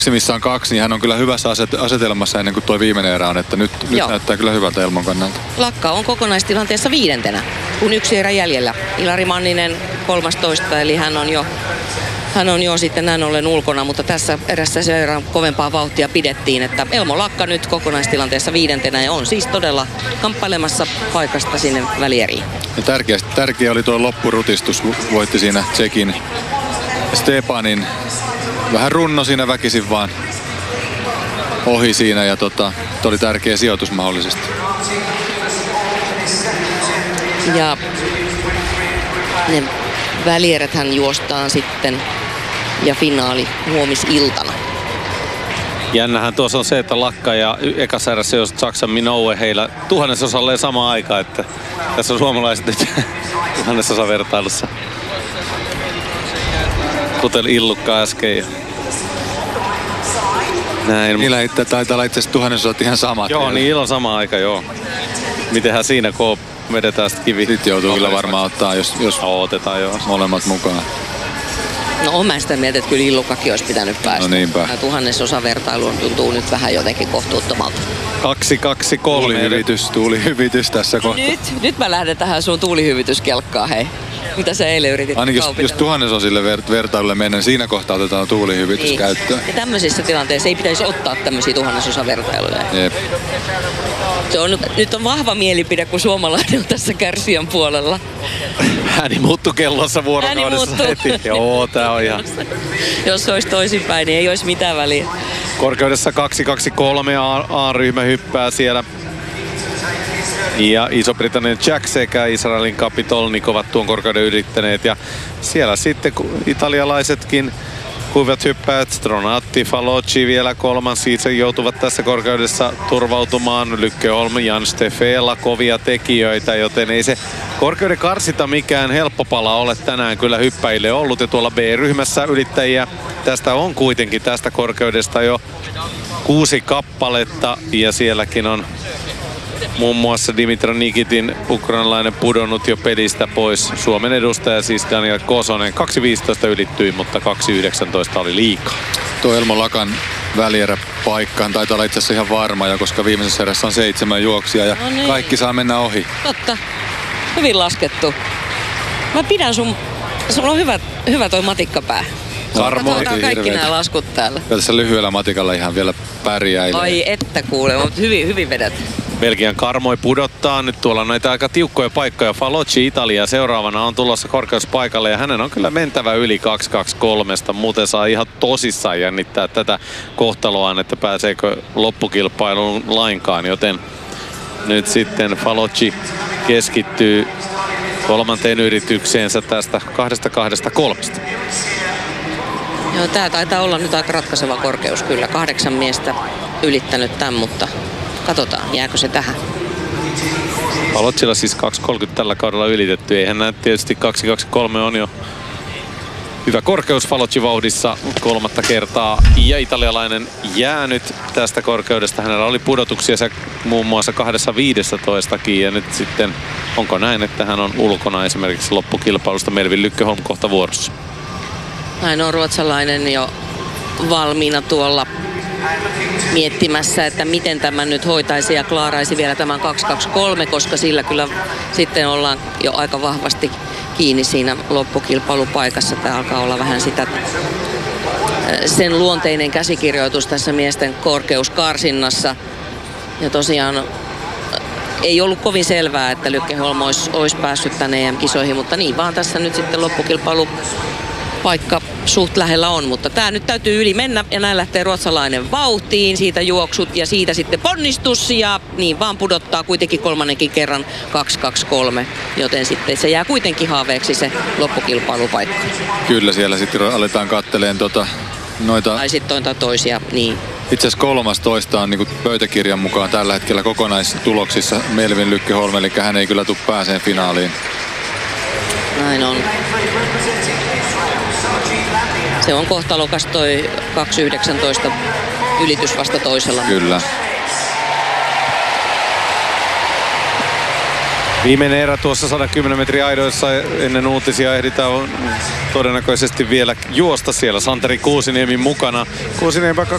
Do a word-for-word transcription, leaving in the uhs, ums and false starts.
missä on kaksi, niin hän on kyllä hyvässä asetelmassa ennen kuin tuo viimeinen erä on, että nyt, nyt näyttää kyllä hyvältä Elmon kannalta. Lakka on kokonaistilanteessa viidentenä, kun yksi erä jäljellä. Ilari Manninen kolmastoista, eli hän on jo, hän on jo sitten näin ollen ulkona, mutta tässä erässä sen verran kovempaa vauhtia pidettiin, että Elmo Lakka nyt kokonaistilanteessa viidentenä ja on siis todella kamppailemassa paikasta sinne välieriin. Ja tärkeä, tärkeä oli tuo loppurutistus, voitti siinä Tsekin Stepanin. Vähän runno siinä väkisin vaan ohi siinä ja tota, oli tärkeä sijoitus mahdollisesti. Ja ne välieräthän juostaan sitten ja finaali huomisiltana. Jännähän tuossa on se, että Lakka ja ekassa erässä jos Saksan Minoue heillä tuhannesosalleen samaan aikaan, että tässä on suomalaiset nyt tuhannesosa vertailussa. Kuten Illukka äsken. Näin. Niillä itse taitaa olla itse asiassa tuhannesosat ihan samat. Joo, niin niillä on sama aika, joo. Mitenhän siinä, kun vedetään sitä kivi? Sitten joutuu kyllä varmaan ottaa, jos, jos no, otetaan, joo. Molemmat mukaan. No on mä sitä mieltä, että kyllä Illukkakin olisi pitänyt päästä. No niinpä. Tuhannesosa vertailu tuntuu nyt vähän jotenkin kohtuuttomalta. Kaksi, kaksi, kolme. Tuulihyvitys, tuulihyvitys tässä kohtaa. Nyt, nyt mä lähden tähän sun tuulihyvityskelkkaan, hei. Mitä sä eilen yritit ainakin jos, jos tuhannesosille ver, vertailulle mennään, niin siinä kohtaa otetaan tuulihyvitys niin käyttöön. Ja tämmöisissä tilanteissa ei pitäisi ottaa tämmöisiä tuhannesosa vertailuja. Jep. Se on, nyt on vahva mielipide, kun suomalainen on tässä kärsijän puolella. Ääni muuttui kellossa vuorokaudessa heti. Joo, tää on ihan... Jos olisi toisinpäin, niin ei olisi mitään väliä. Korkeudessa kaksi kaksi kolme A-ryhmä hyppää siellä. Ja Iso-Britannian Jack sekä Israelin Kapitolnik ovat tuon korkeuden yrittäneet. Ja siellä sitten italialaisetkin kuivat hyppäät. Stronatti, Falocci vielä kolmas. Itse joutuvat tässä korkeudessa turvautumaan. Lykkeholm, Jan Stefela, kovia tekijöitä, joten ei se korkeuden karsinta mikään helppo pala ole tänään kyllä hyppäille ollut. Ja tuolla B-ryhmässä ylittäjiä tästä on kuitenkin tästä korkeudesta jo kuusi kappaletta. Ja sielläkin on muun muassa Dimitra Nikitin ukrainalainen pudonnut jo pelistä pois. Suomen edustaja siis Daniel Kosonen. kaksi viisitoista ylittyi, mutta kaksi yhdeksäntoista oli liikaa. Tuo Elmo Lakan välierä paikkaan taitaa olla itse asiassa ihan varma, ja koska viimeisessä erässä on seitsemän juoksia ja no niin, kaikki saa mennä ohi. Totta. Hyvin laskettu. Mä pidän sun... Sulla on hyvä, hyvä toi matikkapää. Varmaan kaikki hirveitä. Nämä laskut täällä. Ja tässä lyhyellä matikalla ihan vielä pärjäilee. Ai että kuule, mutta hyvin, hyvin vedät. Belgian Karmoi pudottaa. Nyt tuolla on näitä aika tiukkoja paikkoja. Falocci Italia seuraavana on tulossa korkeuspaikalle ja hänen on kyllä mentävä yli kaksi kaksi kolme. Muuten saa ihan tosissaan jännittää tätä kohtaloaan, että pääseekö loppukilpailuun lainkaan. Joten nyt sitten Falocci keskittyy kolmanteen yritykseensä tästä kahdesta kahdesta kolmesta. Joo, tää taitaa olla nyt aika ratkaiseva korkeus kyllä. Kahdeksan miestä ylittänyt tämän, mutta katsotaan, jääkö se tähän. Faloccilla siis kaksi kolmekymmentä tällä kaudella ylitetty. Eihän näin tietysti kaksi kaksi kolme on jo hyvä korkeus Falocci vauhdissa kolmatta kertaa. Ja italialainen jää nyt tästä korkeudesta. Hänellä oli pudotuksia muun muassa kahdessa viidessätoistakin. Ja nyt sitten onko näin, että hän on ulkona esimerkiksi loppukilpailusta. Melvin Lykkeholm kohta vuorossa. Näin on ruotsalainen jo valmiina tuolla miettimässä, että miten tämä nyt hoitaisi ja klaaraisi vielä tämän kaksi kaksi kolme, koska sillä kyllä sitten ollaan jo aika vahvasti kiinni siinä loppukilpailupaikassa. Tämä alkaa olla vähän sitä sen luonteinen käsikirjoitus tässä miesten korkeuskarsinnassa. Ja tosiaan ei ollut kovin selvää, että Lykkeholm olisi, olisi päässyt tänne E M-kisoihin, mutta niin vaan tässä nyt sitten loppukilpailu paikka suht lähellä on, mutta tää nyt täytyy yli mennä ja näin lähtee ruotsalainen vauhtiin, siitä juoksut ja siitä sitten ponnistus ja niin vaan pudottaa kuitenkin kolmannenkin kerran kaksi kaksi kolme, joten sitten se jää kuitenkin haaveeksi se loppukilpailupaikka. Kyllä siellä sitten aletaan katteleen tota, noita... Tai sitten toisia, niin. Itse asiassa kolmastoista on niin kuin pöytäkirjan mukaan tällä hetkellä kokonaistuloksissa Melvin Lykkeholm, eli hän ei kyllä tule pääseen finaaliin. Näin on. Se on kohtalokas toi kaksi yhdeksäntoista ylitys vasta toisella. Kyllä. Viimeinen erä tuossa sata kymmenen metriä aidoissa ennen uutisia ehditään todennäköisesti vielä juosta siellä Santeri Kuusiniemen mukana. Kuusiniemi